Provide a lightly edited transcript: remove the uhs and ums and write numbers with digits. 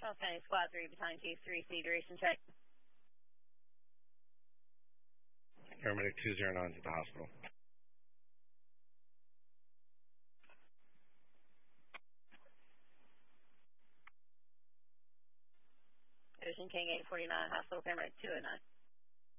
Charles County Squad 3, Battalion 2-3C, duration check. Paramedic 209 is at the hospital. Ocean King 849, hospital paramedic 209.